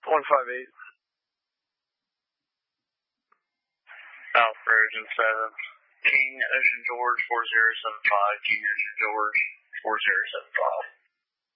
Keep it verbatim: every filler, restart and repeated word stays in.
one five eight. South Virgin seven. King Ocean George four zero seven five. King Ocean George four zero seven five.